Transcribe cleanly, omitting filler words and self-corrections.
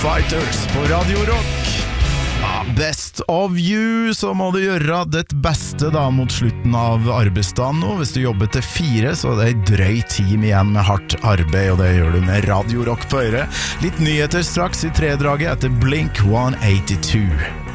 Fighters på Radio Rock. Ja, best of you, så må du gjøre ditt beste da mot slutten av arbeidsdagen nå. Hvis du jobber til 4, så er det en drøy time igjen med hardt arbeid, og det gjør du med Radio Rock på øret. Litt nyheter straks i tredraget etter Blink 182.